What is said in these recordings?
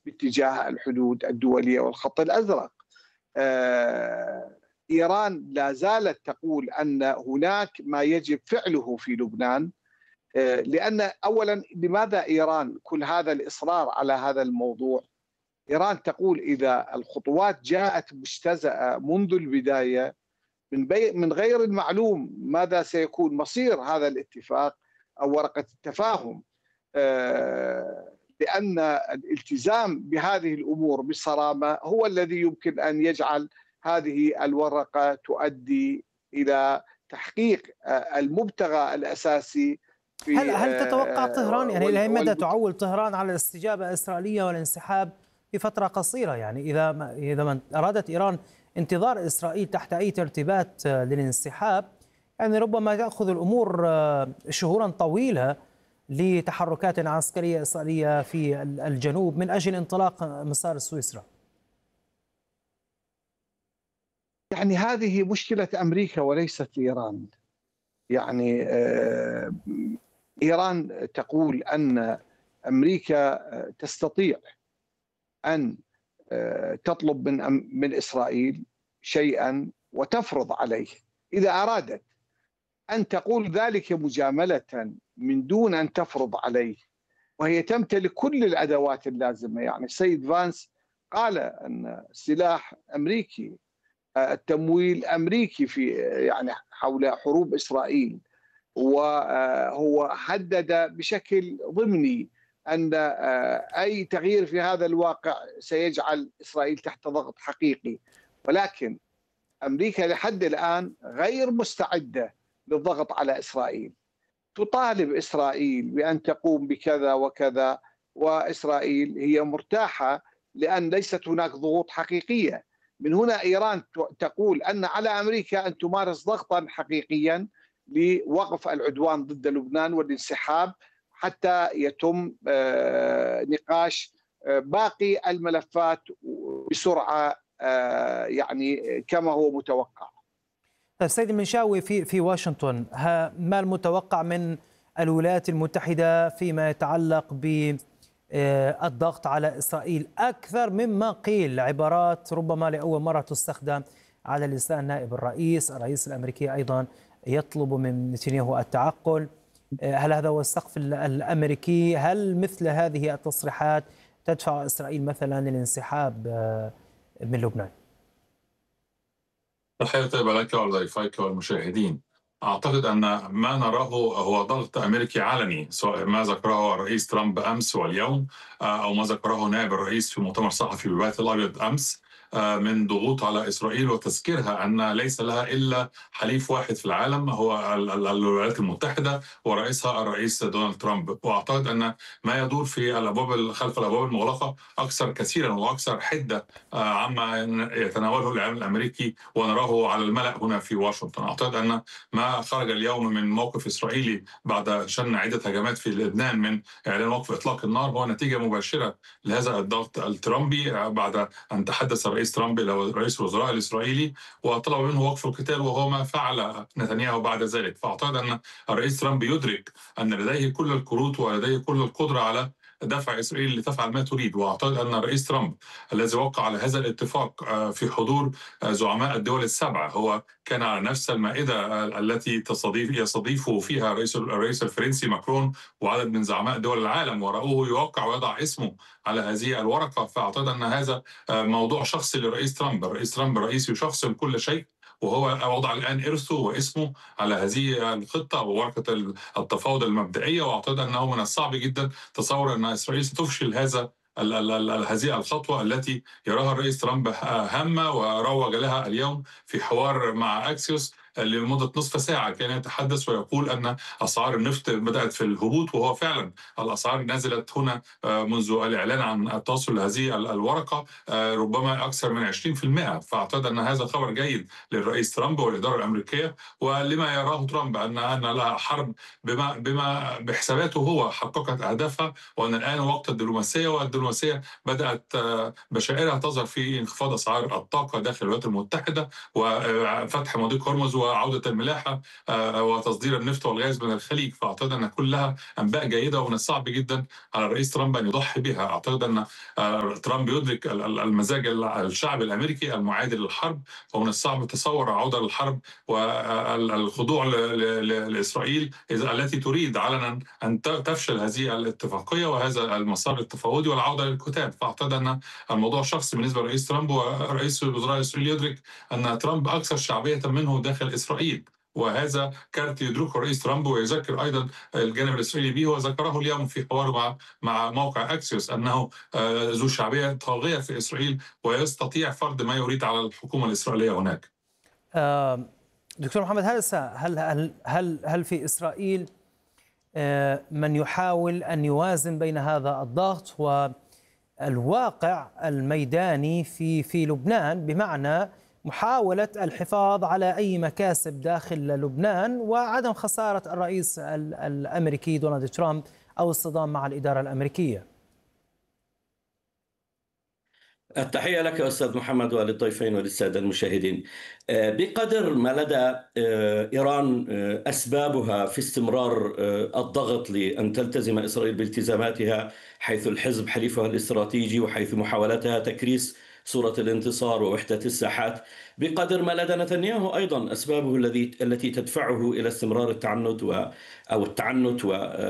باتجاه الحدود الدولية والخط الأزرق. إيران لا زالت تقول أن هناك ما يجب فعله في لبنان، لأن أولا لماذا إيران كل هذا الإصرار على هذا الموضوع؟ إيران تقول إذا الخطوات جاءت مجتزأة منذ البداية من غير المعلوم ماذا سيكون مصير هذا الاتفاق أو ورقة التفاهم، لأن الالتزام بهذه الأمور بصرامة هو الذي يمكن أن يجعل هذه الورقة تؤدي إلى تحقيق المبتغى الأساسي في هل تتوقع طهران، يعني إلى أي مدى تعول طهران على الاستجابة الإسرائيلية والانسحاب في فترة قصيرة؟ يعني إذا ما أرادت إيران انتظار إسرائيل تحت أي ترتيبات للانسحاب، يعني ربما تأخذ الأمور شهورا طويلة لتحركات عسكرية إسرائيلية في الجنوب من أجل انطلاق مسار سويسرا. يعني هذه مشكلة أمريكا وليست إيران. يعني إيران تقول أن أمريكا تستطيع أن تطلب من إسرائيل شيئا وتفرض عليه إذا أرادت. أن تقول ذلك مجاملة من دون أن تفرض عليه، وهي تمتلك كل الأدوات اللازمة. يعني السيد فانس قال أن السلاح أمريكي، التمويل أمريكي في يعني حول حروب إسرائيل، وهو حدد بشكل ضمني أن أي تغيير في هذا الواقع سيجعل إسرائيل تحت ضغط حقيقي، ولكن أمريكا لحد الآن غير مستعدة للضغط على إسرائيل. تطالب إسرائيل بأن تقوم بكذا وكذا، وإسرائيل هي مرتاحة لأن ليست هناك ضغوط حقيقية. من هنا إيران تقول أن على أمريكا أن تمارس ضغطا حقيقيا لوقف العدوان ضد لبنان والانسحاب حتى يتم نقاش باقي الملفات بسرعة يعني كما هو متوقع. السيد المنشاوي، في واشنطن ما المتوقع من الولايات المتحدة فيما يتعلق بالضغط على إسرائيل أكثر مما قيل؟ عبارات ربما لأول مرة تستخدم على لسان نائب الرئيس الأمريكي أيضا يطلب من نتنياهو التعقل. هل هذا هو السقف الأمريكي؟ هل مثل هذه التصريحات تدفع إسرائيل مثلا للانسحاب من لبنان؟ تحياتي لك ولضيفيك والمشاهدين. أعتقد أن ما نراه هو ضغط أمريكي علني، سواء ما ذكره الرئيس ترامب أمس واليوم أو ما ذكره نائب الرئيس في مؤتمر صحفي بالبيت الأبيض أمس من ضغوط على إسرائيل وتذكيرها أن ليس لها إلا حليف واحد في العالم هو الولايات المتحدة ورئيسها الرئيس دونالد ترامب. وأعتقد أن ما يدور في الأبواب خلف الأبواب المغلقة أكثر كثيرا وأكثر حدة عما يتناوله الإعلام الأمريكي ونراه على الملأ هنا في واشنطن. أعتقد أن ما خرج اليوم من موقف إسرائيلي بعد شن عدة هجمات في لبنان من إعلان وقف إطلاق النار هو نتيجة مباشرة لهذا الضغط الترامبي، بعد أن تحدث الرئيس ترامب إلى رئيس الوزراء الإسرائيلي وطلب منه وقف القتال، وهو ما فعل نتنياهو بعد ذلك. فأعتقد أن الرئيس ترامب يدرك أن لديه كل الكروت ولديه كل القدرة على دفع إسرائيل لتفعل ما تريد. وأعتقد أن الرئيس ترامب الذي وقع على هذا الاتفاق في حضور زعماء الدول السبعة، هو كان على نفس المائدة التي يستضيفه فيها الرئيس الفرنسي ماكرون وعدد من زعماء دول العالم، ورأوه يوقع ويضع اسمه على هذه الورقة. فأعتقد أن هذا موضوع شخصي للرئيس ترامب. الرئيس ترامب رئيس يشخصن كل شيء، وهو وضع الآن إرثه واسمه على هذه الخطة وورقة التفاوض المبدئية. وأعتقد أنه من الصعب جدا تصور أن إسرائيل ستفشل هذه الخطوة التي يراها الرئيس ترامب هامة وروج لها اليوم في حوار مع أكسيوس لمدة نصف ساعة. كان يتحدث ويقول أن أسعار النفط بدأت في الهبوط، وهو فعلا الأسعار نزلت هنا منذ الإعلان عن التوصل لهذه الورقة ربما أكثر من 20%. فأعتقد أن هذا خبر جيد للرئيس ترامب والإدارة الأمريكية ولما يراه ترامب أن لها حرب بما بحساباته هو حققت أهدافها، وأن الآن وقت الدبلوماسية، والدبلوماسية بدأت بشائرها تظهر في انخفاض أسعار الطاقة داخل الولايات المتحدة وفتح مضيق هرمز وعودة الملاحة وتصدير النفط والغاز من الخليج. فأعتقد أن كلها أنباء جيدة، ومن الصعب جدا على الرئيس ترامب أن يضحي بها. أعتقد أن ترامب يدرك المزاج الشعبي الأمريكي المعادي للحرب، ومن الصعب تصور العودة للحرب والخضوع لإسرائيل التي تريد علنا أن تفشل هذه الاتفاقية وهذا المسار التفاوضي والعودة للكتاب. فأعتقد أن الموضوع شخصي بالنسبة لرئيس ترامب، ورئيس الوزراء الإسرائيلي يدرك أن ترامب أكثر شعبية منه داخل إسرائيل، وهذا كانت يدركه الرئيس ترامب ويذكر أيضا الجانب الإسرائيلي به، وذكره اليوم في حواره مع موقع أكسيوس أنه ذو شعبية طاغية في إسرائيل ويستطيع فرض ما يريد على الحكومة الإسرائيلية هناك. دكتور محمد، هل في إسرائيل من يحاول أن يوازن بين هذا الضغط والواقع الميداني في لبنان، بمعنى محاولة الحفاظ على أي مكاسب داخل لبنان وعدم خسارة الرئيس الأمريكي دونالد ترامب أو الصدام مع الإدارة الأمريكية؟ التحية لك أستاذ محمد وللضيفين وللسادة المشاهدين. بقدر ما لدى إيران أسبابها في استمرار الضغط لأن تلتزم إسرائيل بالتزاماتها، حيث الحزب حليفها الاستراتيجي وحيث محاولتها تكريس صورة الانتصار ووحدة الساحات، بقدر ما لدى نتنياهو أيضا أسبابه التي تدفعه إلى استمرار التعنت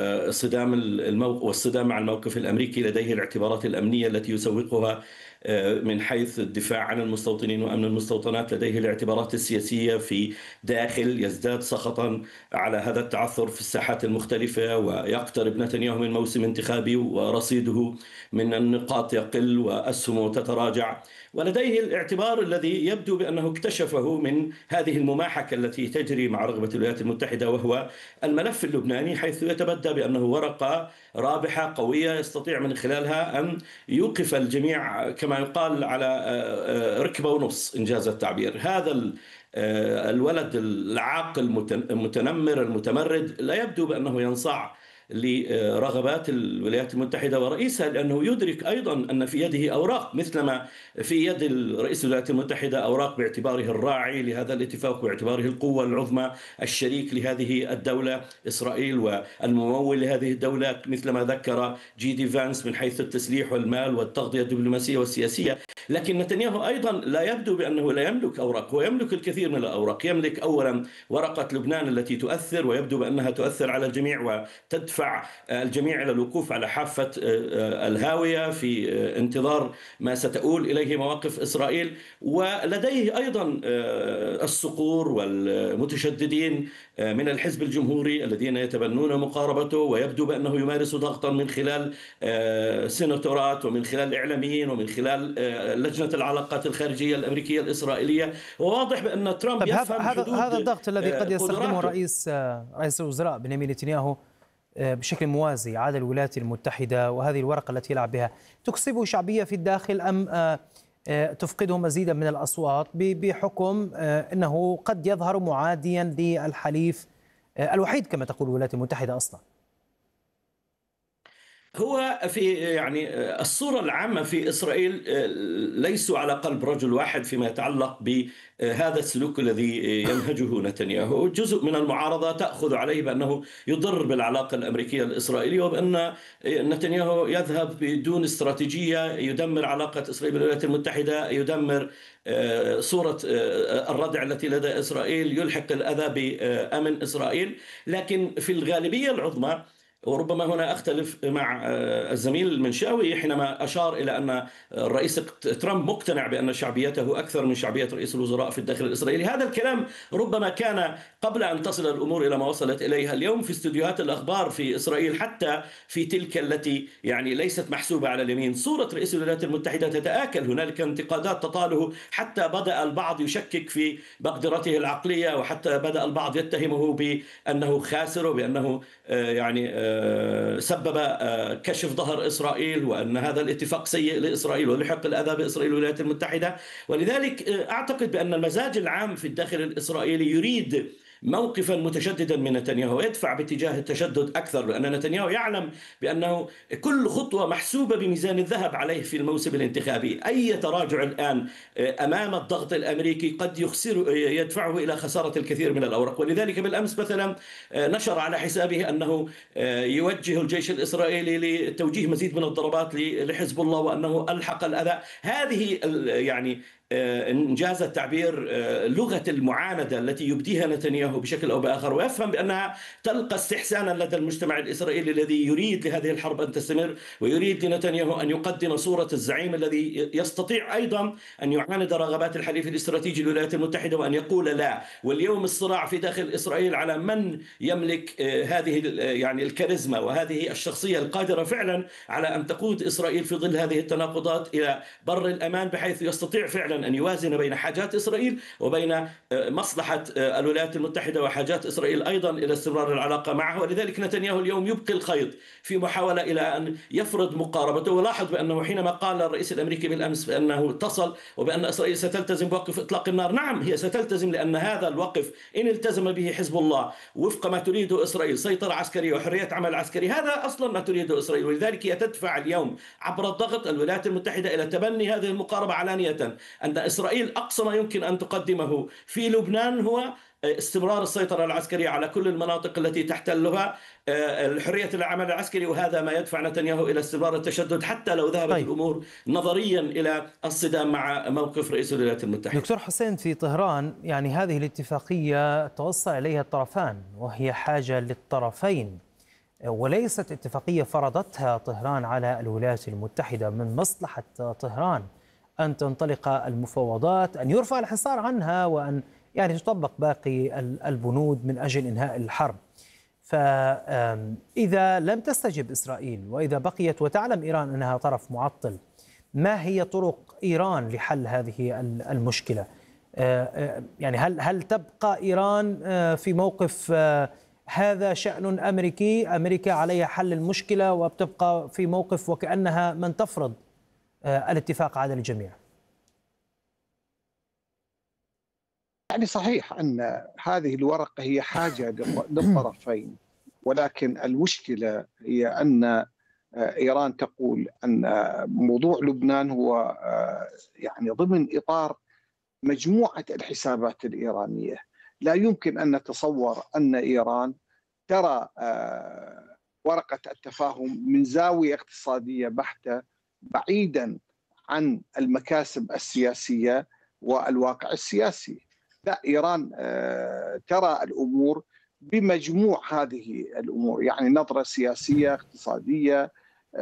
والصدام مع الموقف الأمريكي. لديه الاعتبارات الأمنية التي يسوقها من حيث الدفاع عن المستوطنين وأمن المستوطنات، لديه الاعتبارات السياسية في داخل، يزداد سخطا على هذا التعثر في الساحات المختلفة، ويقترب نتنياهو من موسم انتخابي ورصيده من النقاط يقل وأسهمه تتراجع، ولديه الاعتبار الذي يبدو بأنه اكتشفه من هذه المماحكة التي تجري مع رغبة الولايات المتحدة، وهو الملف اللبناني، حيث يتبدى بأنه ورقة رابحة قوية يستطيع من خلالها أن يوقف الجميع كما يقال على ركبة ونص إنجاز التعبير. هذا الولد العاقل المتنمر المتمرد لا يبدو بأنه ينصاع لرغبات الولايات المتحدة ورئيسها، لأنه يدرك أيضا أن في يده أوراق مثلما في يد رئيس الولايات المتحدة أوراق باعتباره الراعي لهذا الاتفاق، باعتباره القوة العظمى الشريك لهذه الدولة إسرائيل والممول لهذه الدولة، مثلما ذكر جي دي فانس من حيث التسليح والمال والتغطية الدبلوماسية والسياسية. لكن نتنياهو أيضا لا يبدو بأنه لا يملك أوراق، هو يملك الكثير من الأوراق. يملك أولا ورقة لبنان التي تؤثر، ويبدو بأنها تؤثر على الجميع وتدفع الجميع إلى الوقوف على حافة الهاوية في انتظار ما ستؤول إليه مواقف إسرائيل. ولديه أيضا الصقور والمتشددين من الحزب الجمهوري الذين يتبنون مقاربته، ويبدو بأنه يمارس ضغطا من خلال سيناتورات ومن خلال إعلاميين ومن خلال لجنة العلاقات الخارجية الأمريكية الإسرائيلية. وواضح بأن ترامب يفهم هذا الضغط الذي قد يستخدمه رئيس الوزراء بنيامين نتنياهو بشكل موازي على الولايات المتحدة، وهذه الورقة التي يلعب بها تكسبه شعبية في الداخل أم تفقده مزيدا من الأصوات بحكم أنه قد يظهر معاديا للحليف الوحيد كما تقول الولايات المتحدة أصلا؟ هو في الصورة العامة في إسرائيل ليسوا على قلب رجل واحد فيما يتعلق بهذا السلوك الذي ينهجه نتنياهو. جزء من المعارضة تأخذ عليه بأنه يضر بالعلاقة الأمريكية الإسرائيلية، وبأن نتنياهو يذهب بدون استراتيجية، يدمر علاقة إسرائيل بالولايات المتحدة، يدمر صورة الردع التي لدى إسرائيل، يلحق الأذى بأمن إسرائيل. لكن في الغالبية العظمى، وربما هنا أختلف مع الزميل المنشاوي حينما أشار إلى أن الرئيس ترامب مقتنع بأن شعبيته أكثر من شعبية رئيس الوزراء في الداخل الإسرائيلي. هذا الكلام ربما كان قبل أن تصل الأمور إلى ما وصلت إليها اليوم في استديوهات الأخبار في إسرائيل، حتى في تلك التي ليست محسوبة على اليمين. صورة رئيس الولايات المتحدة تتآكل، هنالك انتقادات تطاله، حتى بدأ البعض يشكك في مقدرته العقلية، وحتى بدأ البعض يتهمه بأنه خاسر وبأنه سبب كشف ظهر إسرائيل، وأن هذا الاتفاق سيء لإسرائيل ولحق الأذى بإسرائيل والولايات المتحدة. ولذلك أعتقد بأن المزاج العام في الداخل الإسرائيلي يريد موقفا متشددا من نتنياهو ويدفع باتجاه التشدد أكثر، لأن نتنياهو يعلم بأنه كل خطوة محسوبة بميزان الذهب عليه في الموسم الانتخابي. أي تراجع الآن أمام الضغط الأمريكي قد يدفعه إلى خسارة الكثير من الأوراق. ولذلك بالأمس مثلا نشر على حسابه أنه يوجه الجيش الإسرائيلي لتوجيه مزيد من الضربات لحزب الله وأنه ألحق الأذى. هذه يعني إنجاز التعبير لغة المعاندة التي يبديها نتنياهو بشكل أو بآخر، ويفهم بأنها تلقى استحسانا لدى المجتمع الإسرائيلي الذي يريد لهذه الحرب أن تستمر، ويريد لنتنياهو أن يقدم صورة الزعيم الذي يستطيع أيضا أن يعاند رغبات الحليف الاستراتيجي للولايات المتحدة وأن يقول لا. واليوم الصراع في داخل إسرائيل على من يملك هذه يعني الكاريزما وهذه الشخصية القادرة فعلا على أن تقود إسرائيل في ظل هذه التناقضات إلى بر الأمان، بحيث يستطيع فعلا أن يوازن بين حاجات إسرائيل وبين مصلحة الولايات المتحدة وحاجات إسرائيل أيضا إلى استمرار العلاقة معه. ولذلك نتنياهو اليوم يبقي الخيط في محاولة إلى أن يفرض مقاربته. ولاحظ بأنه حينما قال الرئيس الأمريكي بالأمس بأنه اتصل وبأن إسرائيل ستلتزم بوقف إطلاق النار، نعم هي ستلتزم، لأن هذا الوقف إن التزم به حزب الله وفق ما تريده إسرائيل، سيطرة عسكرية وحرية عمل عسكري، هذا أصلا ما تريده إسرائيل. ولذلك هي تدفع اليوم عبر الضغط الولايات المتحدة إلى تبني هذه المقاربة علانية، أن إسرائيل أقصى ما يمكن أن تقدمه في لبنان هو استمرار السيطرة العسكرية على كل المناطق التي تحتلها، حرية العمل العسكري، وهذا ما يدفع نتنياهو إلى استمرار التشدد حتى لو ذهبت الأمور نظريا إلى الصدام مع موقف رئيس الولايات المتحدة. دكتور حسين، في طهران يعني هذه الاتفاقية توصل إليها الطرفان وهي حاجة للطرفين، وليست اتفاقية فرضتها طهران على الولايات المتحدة. من مصلحة طهران أن تنطلق المفاوضات، أن يرفع الحصار عنها، وأن يعني تطبق باقي البنود من أجل إنهاء الحرب. فإذا لم تستجب إسرائيل وإذا بقيت وتعلم إيران أنها طرف معطل، ما هي طرق إيران لحل هذه المشكلة؟ يعني هل تبقى إيران في موقف هذا شأن أمريكي، أمريكا عليها حل المشكلة، وبتبقى في موقف وكأنها من تفرض الاتفاق على الجميع؟ يعني صحيح أن هذه الورقة هي حاجة للطرفين، ولكن المشكلة هي أن إيران تقول أن موضوع لبنان هو يعني ضمن إطار مجموعة الحسابات الإيرانية. لا يمكن أن نتصور أن إيران ترى ورقة التفاهم من زاوية اقتصادية بحتة بعيدا عن المكاسب السياسية والواقع السياسي. لا، إيران ترى الأمور بمجموع هذه الأمور، يعني نظرة سياسية اقتصادية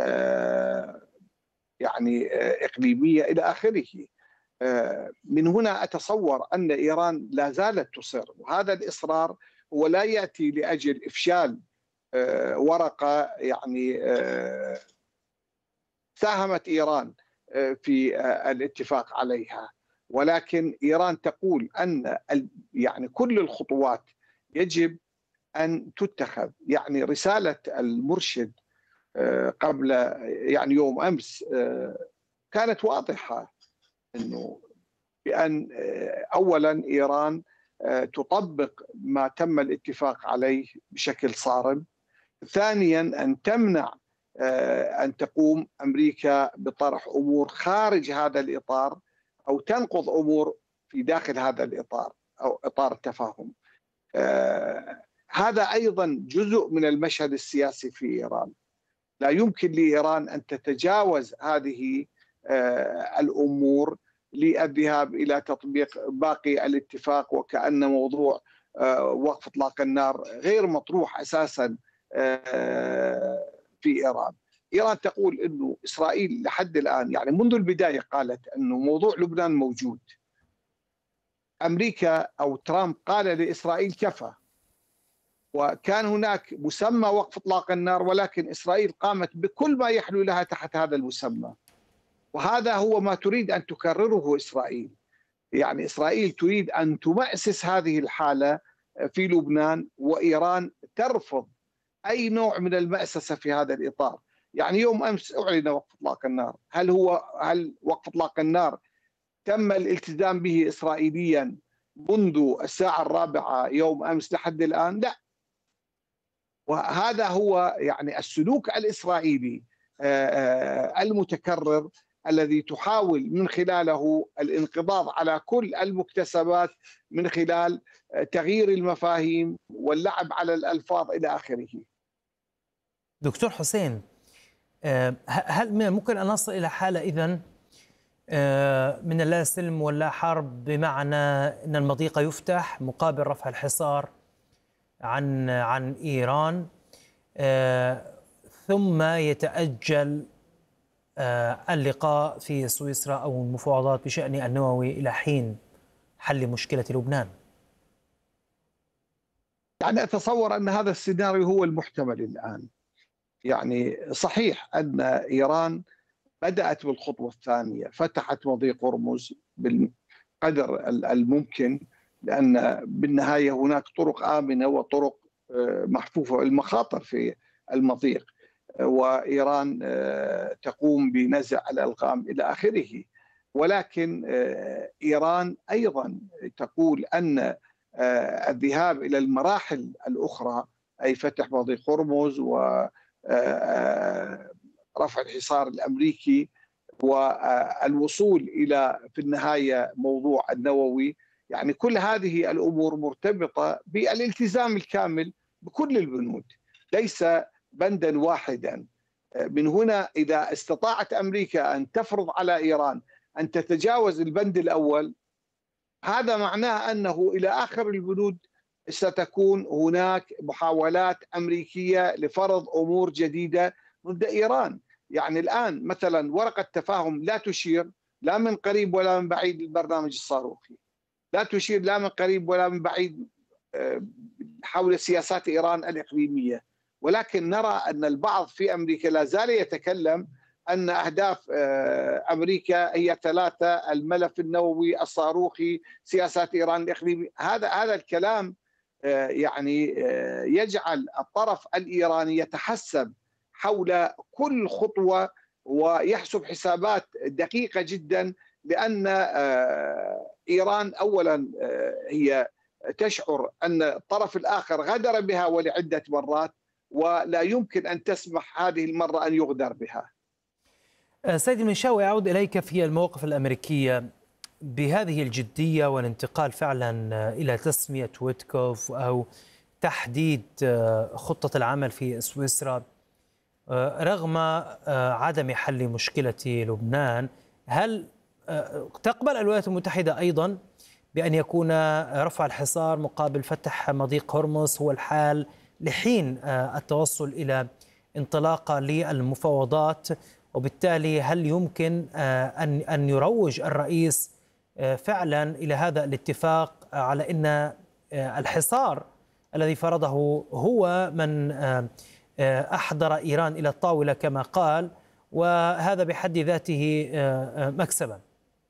يعني إقليمية إلى آخره. من هنا أتصور أن إيران لا زالت تصر، وهذا الإصرار هو لا يأتي لأجل إفشال ورقة يعني ساهمت إيران في الاتفاق عليها، ولكن إيران تقول أن يعني كل الخطوات يجب أن تتخذ. يعني رسالة المرشد قبل يعني يوم أمس كانت واضحة، أنه بأن أولا إيران تطبق ما تم الاتفاق عليه بشكل صارم، ثانيا أن تمنع أن تقوم أمريكا بطرح أمور خارج هذا الإطار أو تنقض أمور في داخل هذا الإطار أو إطار التفاهم. هذا أيضا جزء من المشهد السياسي في إيران. لا يمكن لإيران أن تتجاوز هذه الأمور للذهاب إلى تطبيق باقي الاتفاق، وكأن موضوع وقف إطلاق النار غير مطروح أساسا في إيران. إيران تقول أنه إسرائيل لحد الآن يعني منذ البداية قالت أنه موضوع لبنان موجود. أمريكا أو ترامب قال لإسرائيل كفى، وكان هناك مسمى وقف إطلاق النار، ولكن إسرائيل قامت بكل ما يحلو لها تحت هذا المسمى، وهذا هو ما تريد أن تكرره إسرائيل. يعني إسرائيل تريد أن تمأسس هذه الحالة في لبنان، وإيران ترفض أي نوع من المأسسة في هذا الإطار. يعني يوم أمس أعلن وقف إطلاق النار، هل وقف إطلاق النار تم الالتزام به إسرائيليا منذ الساعة 4 يوم أمس لحد الآن؟ لا. وهذا هو يعني السلوك الإسرائيلي المتكرر الذي تحاول من خلاله الانقضاض على كل المكتسبات من خلال تغيير المفاهيم واللعب على الألفاظ إلى آخره. دكتور حسين، هل ممكن أن نصل إلى حالة إذن من اللا سلم واللا حرب، بمعنى أن المضيق يفتح مقابل رفع الحصار عن إيران، ثم يتأجل اللقاء في سويسرا أو المفاوضات بشأن النووي إلى حين حل مشكلة لبنان؟ يعني أتصور أن هذا السيناريو هو المحتمل الآن. يعني صحيح أن إيران بدأت بالخطوة الثانية، فتحت مضيق هرمز بالقدر الممكن، لأن بالنهاية هناك طرق آمنة وطرق محفوفة المخاطر في المضيق، وإيران تقوم بنزع الألغام إلى آخره. ولكن إيران أيضا تقول أن الذهاب إلى المراحل الأخرى، أي فتح مضيق هرمز ورفع الحصار الأمريكي والوصول إلى في النهاية موضوع النووي، يعني كل هذه الأمور مرتبطة بالالتزام الكامل بكل البنود، ليس بندا واحدا. من هنا إذا استطاعت أمريكا أن تفرض على إيران أن تتجاوز البند الأول، هذا معناه أنه إلى آخر البنود ستكون هناك محاولات أمريكية لفرض أمور جديدة ضد إيران. يعني الآن مثلا ورقة تفاهم لا تشير لا من قريب ولا من بعيد للبرنامج الصاروخي، لا تشير لا من قريب ولا من بعيد حول سياسات إيران الإقليمية، ولكن نرى أن البعض في أمريكا لا زال يتكلم أن أهداف أمريكا هي 3: الملف النووي، الصاروخي، سياسات إيران الإقليمية. هذا الكلام يعني يجعل الطرف الإيراني يتحسب حول كل خطوة ويحسب حسابات دقيقة جدا، لأن إيران أولا هي تشعر أن الطرف الآخر غدر بها ولعدة مرات، ولا يمكن أن تسمح هذه المرة أن يغدر بها. سيد المنشاوي، أعود إليك في المواقف الأمريكية بهذه الجدية والانتقال فعلا إلى تسمية ويتكوف أو تحديد خطة العمل في سويسرا رغم عدم حل مشكلة لبنان. هل تقبل الولايات المتحدة أيضا بأن يكون رفع الحصار مقابل فتح مضيق هرمز هو الحال لحين التوصل إلى انطلاقة للمفاوضات؟ وبالتالي هل يمكن أن يروج الرئيس فعلا إلى هذا الاتفاق على أن الحصار الذي فرضه هو من أحضر إيران إلى الطاولة كما قال، وهذا بحد ذاته مكسبا؟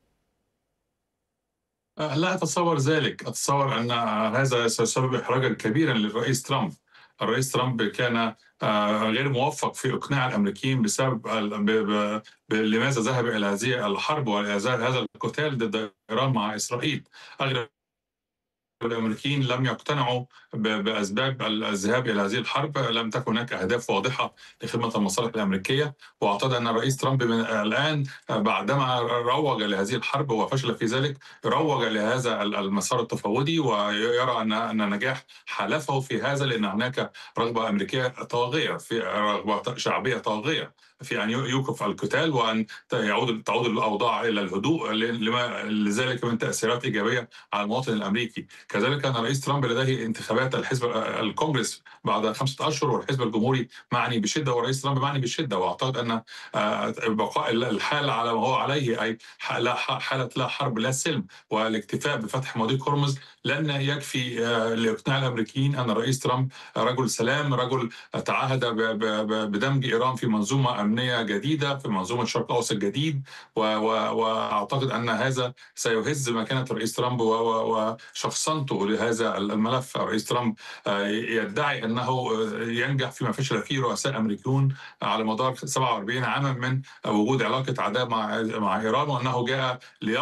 لا أتصور ذلك. أتصور أن هذا سيسبب إحراجا كبيرا للرئيس ترامب. الرئيس ترامب كان غير موفق في إقناع الأمريكيين بسبب لماذا ذهب إلى هذه الحرب وهذا القتال ضد إيران مع إسرائيل. أغلب الأمريكيين لم يقتنعوا بأسباب الذهاب إلى هذه الحرب، لم تكن هناك أهداف واضحة لخدمة المصالح الأمريكية. وأعتقد أن الرئيس ترامب الآن بعدما روج لهذه الحرب وفشل في ذلك، روج لهذا المسار التفاوضي ويرى أن نجاح حالفه في هذا، لأن هناك رغبة أمريكية طاغية، في رغبة شعبية طاغية في أن يوقف القتال وأن تعود الأوضاع إلى الهدوء، لذلك من تأثيرات إيجابية على المواطن الأمريكي. كذلك كان الرئيس ترامب لديه انتخابات الحزب الكونغرس بعد 5 أشهر، والحزب الجمهوري معني بشدة والرئيس ترامب معني بشدة. وأعتقد أن بقاء الحال على ما هو عليه، أي حالة لا حرب لا سلم، والاكتفاء بفتح مضيق هرمز لن يكفي لإقناع الأمريكيين أن الرئيس ترامب رجل سلام، رجل تعهد بدمج إيران في منظومة أمنية جديدة، في منظومة الشرق الأوسط جديد. وأعتقد أن هذا سيهز مكانة الرئيس ترامب وشخصنته لهذا الملف. الرئيس ترامب يدعي أنه ينجح فيما فشل فيه رؤساء أمريكيون على مدار 47 عاما من وجود علاقة عداء مع إيران، وأنه جاء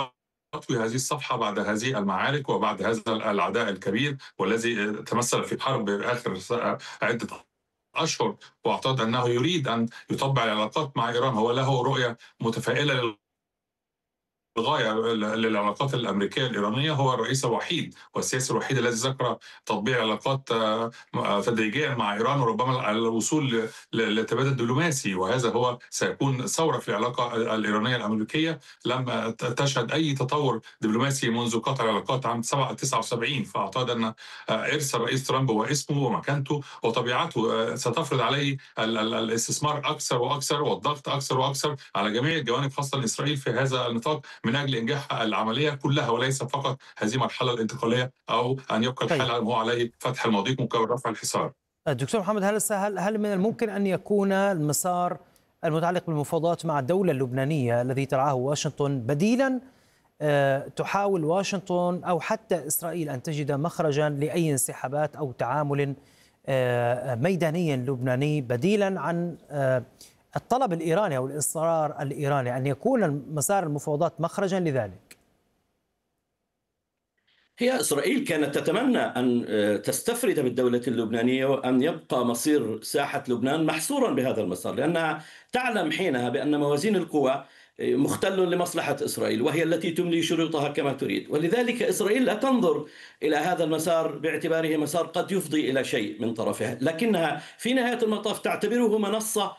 تطوي هذه الصفحة بعد هذه المعارك وبعد هذا العداء الكبير والذي تمثل في حرب آخر عدة أشهر. واعتقد أنه يريد أن يطبع العلاقات مع إيران. هو له رؤية متفائلة الغاية للعلاقات الأمريكية الإيرانية. هو الرئيس الوحيد والسياسي الوحيد الذي ذكر تطبيع علاقات تدريجيا مع إيران، وربما الوصول لتبادل دبلوماسي، وهذا هو سيكون ثورة في العلاقة الإيرانية الأمريكية لم تشهد أي تطور دبلوماسي منذ قطع العلاقات عام 79. فأعتقد أن إرث الرئيس ترامب واسمه ومكانته وطبيعته ستفرض عليه الاستثمار أكثر وأكثر والضغط أكثر وأكثر على جميع الجوانب، خاصة إسرائيل في هذا النطاق، من أجل إنجاح العملية كلها وليس فقط هذه المرحلة الانتقالية أو أن يبقى الحال على ما هو عليه، فتح المضيق مقابل رفع الحصار. دكتور محمد، هل من الممكن أن يكون المسار المتعلق بالمفاوضات مع الدولة اللبنانية الذي ترعاه واشنطن بديلا تحاول واشنطن أو حتى إسرائيل أن تجد مخرجا لأي انسحابات أو تعامل ميداني لبناني بديلا عن الطلب الإيراني أو الإصرار الإيراني أن يكون مسار المفاوضات مخرجا لذلك؟ هي إسرائيل كانت تتمنى أن تستفرد بالدولة اللبنانية وأن يبقى مصير ساحة لبنان محصورا بهذا المسار، لأنها تعلم حينها بأن موازين القوى مختل لمصلحة إسرائيل وهي التي تملي شروطها كما تريد، ولذلك إسرائيل لا تنظر إلى هذا المسار باعتباره مسار قد يفضي إلى شيء من طرفها، لكنها في نهاية المطاف تعتبره منصة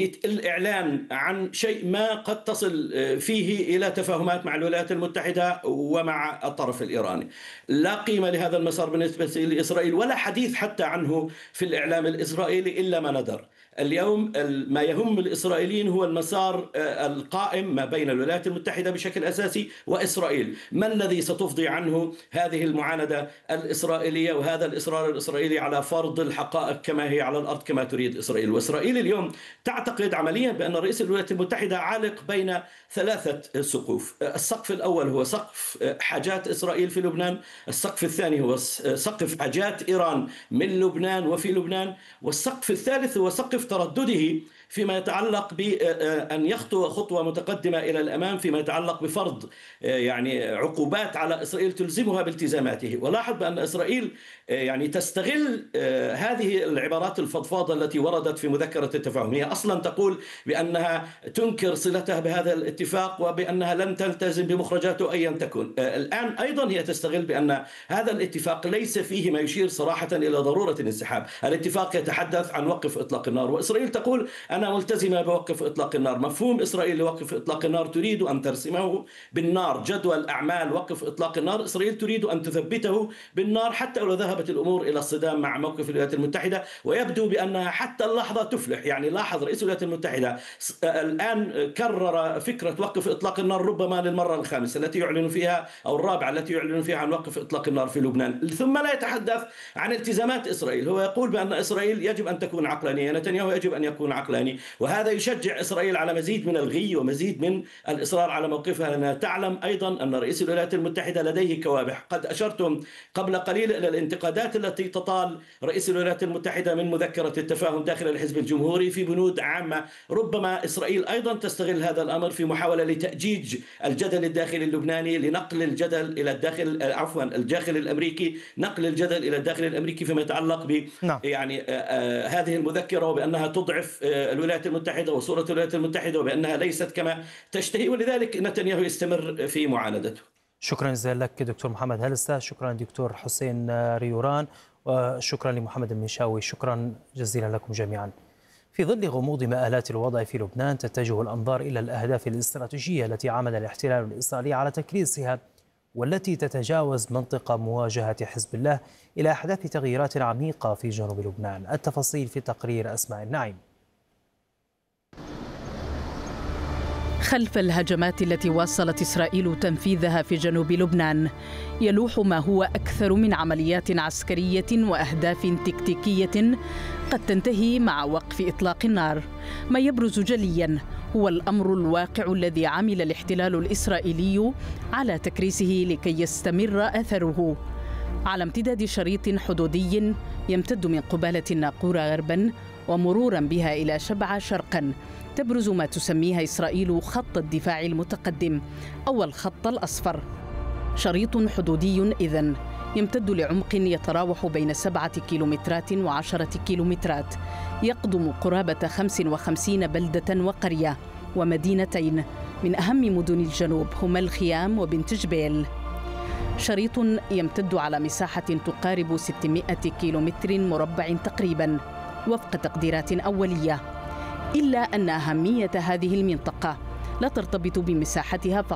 للإعلان عن شيء ما قد تصل فيه إلى تفاهمات مع الولايات المتحدة ومع الطرف الإيراني. لا قيمة لهذا المسار بالنسبة لإسرائيل ولا حديث حتى عنه في الإعلام الإسرائيلي إلا ما ندر. اليوم ما يهم الإسرائيليين هو المسار القائم ما بين الولايات المتحدة بشكل أساسي وإسرائيل. ما الذي ستفضي عنه هذه المعاندة الإسرائيلية وهذا الإصرار الإسرائيلي على فرض الحقائق كما هي على الأرض كما تريد إسرائيل؟ وإسرائيل اليوم تعتقد عمليا بأن رئيس الولايات المتحدة عالق بين ثلاثة سقوف. السقف الأول هو سقف حاجات إسرائيل في لبنان، السقف الثاني هو سقف حاجات إيران من لبنان وفي لبنان، والسقف الثالث هو سقف تردده فيما يتعلق بأن يخطو خطوة متقدمة إلى الأمام فيما يتعلق بفرض يعني عقوبات على إسرائيل تلزمها بالتزاماته. ولاحظ بأن إسرائيل يعني تستغل هذه العبارات الفضفاضة التي وردت في مذكرة التفاهم. هي أصلا تقول بأنها تنكر صلتها بهذا الاتفاق وبأنها لن تلتزم بمخرجاته أيا تكن. الآن أيضا هي تستغل بأن هذا الاتفاق ليس فيه ما يشير صراحة إلى ضرورة الانسحاب. الاتفاق يتحدث عن وقف إطلاق النار وإسرائيل تقول أنا ملتزمة بوقف إطلاق النار. مفهوم إسرائيل لوقف إطلاق النار تريد أن ترسمه بالنار، جدول أعمال وقف إطلاق النار إسرائيل تريد أن تثبته بالنار حتى لو ذهبت الأمور إلى الصدام مع موقف الولايات المتحدة، ويبدو بأنها حتى اللحظة تفلح. يعني لاحظ رئيس الولايات المتحدة الآن كرر فكرة وقف إطلاق النار ربما للمرة الخامسة التي يعلن فيها أو الرابعة التي يعلن فيها عن وقف إطلاق النار في لبنان، ثم لا يتحدث عن التزامات إسرائيل. هو يقول بأن إسرائيل يجب أن تكون عقلانية، نتنياهو يجب أن يكون عقلاني، وهذا يشجع إسرائيل على مزيد من الغي ومزيد من الإصرار على موقفها، لأنها تعلم أيضا أن رئيس الولايات المتحدة لديه كوابح. قد أشرتم قبل قليل إلى الانتقادات التي تطال رئيس الولايات المتحدة من مذكرة التفاهم داخل الحزب الجمهوري في بنود عامة. ربما إسرائيل أيضا تستغل هذا الأمر في محاولة لتأجيج الجدل الداخلي اللبناني لنقل الجدل إلى الداخل الداخل الأمريكي، نقل الجدل إلى الداخل الأمريكي فيما يتعلق ب يعني هذه المذكرة وبأنها تضعف الولايات المتحدة وصورة الولايات المتحدة وبأنها ليست كما تشتهي، ولذلك نتنياهو يستمر في معاندته. شكرا جزيلا لك دكتور محمد هلسة، شكرا دكتور حسين ريوران، وشكرا لمحمد المنشاوي. شكرا جزيلا لكم جميعا. في ظل غموض مآلات الوضع في لبنان تتجه الأنظار إلى الأهداف الاستراتيجية التي عمل الاحتلال الإسرائيلي على تكريسها والتي تتجاوز منطقة مواجهة حزب الله إلى أحداث تغييرات عميقة في جنوب لبنان. التفاصيل في تقرير أسماء النعيم. خلف الهجمات التي واصلت إسرائيل تنفيذها في جنوب لبنان يلوح ما هو أكثر من عمليات عسكرية وأهداف تكتيكية قد تنتهي مع وقف إطلاق النار. ما يبرز جليا هو الأمر الواقع الذي عمل الاحتلال الإسرائيلي على تكريسه لكي يستمر أثره. على امتداد شريط حدودي يمتد من قبالة الناقورة غرباً ومرورا بها إلى شبعة شرقاً، تبرز ما تسميها إسرائيل خط الدفاع المتقدم أو الخط الأصفر. شريط حدودي إذن يمتد لعمق يتراوح بين 7 كيلومترات و10 كيلومترات، يقضم قرابة 55 بلدة وقرية ومدينتين من أهم مدن الجنوب هما الخيام وبنت جبيل. شريط يمتد على مساحة تقارب 600 كيلومتر مربع تقريبا وفق تقديرات أولية، إلا أن أهمية هذه المنطقة لا ترتبط بمساحتها فقط